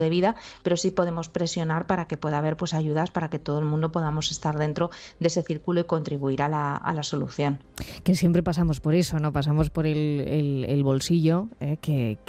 de vida, pero sí podemos presionar para que pueda haber pues ayudas para que todo el mundo podamos estar dentro de ese círculo y contribuir a la solución. Que siempre pasamos por eso, ¿no? Pasamos por el bolsillo, que